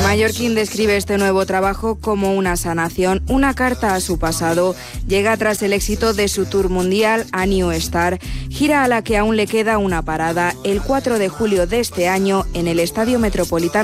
mallorquín describe este nuevo trabajo como una sanación, una carta a su pasado. Llega tras el éxito de su tour mundial A New Star, gira a la que aún le queda una parada el 4 de julio de este año en el Estadio Metropolitano